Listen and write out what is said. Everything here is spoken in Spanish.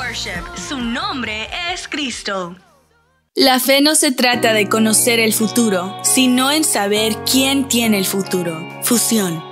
Worship. Su nombre es Cristo. La fe no se trata de conocer el futuro, sino en saber quién tiene el futuro. Fusión.